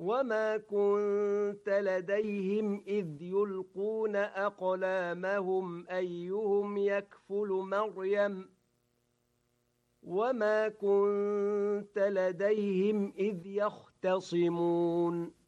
وما كنت لديهم إذ يلقون أقلامهم أيهم يكفل مريم وما كنت لديهم إذ يختصمون